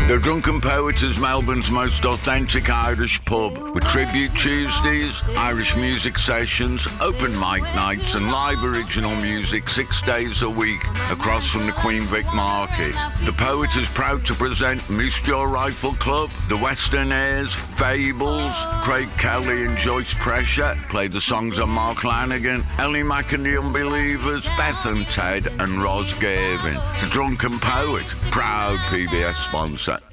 The Drunken Poet is Melbourne's most authentic Irish pub, with tribute Tuesdays, Irish music sessions, open mic nights and live original music 6 days a week across from the Queen Vic Market. The Poet is proud to present Moose Jaw Rifle Club, the Western Airs, Fables, Craig Kelly and Joyce Pressure play the songs of Mark Lanigan, Ellie Mack and the Unbelievers, Beth and Ted and Ros Gavin. The Drunken Poet, proud PBS sponsor.